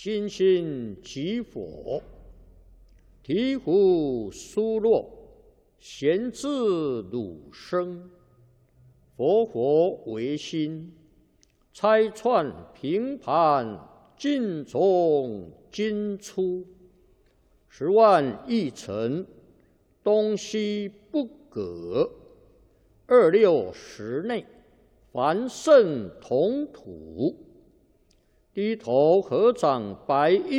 心心即佛，醍醐疏落，闲自汝生。佛佛唯心，拆串平盘，尽从今出。10万亿尘，东西不隔。26时内，凡圣同土。低头合掌白衣。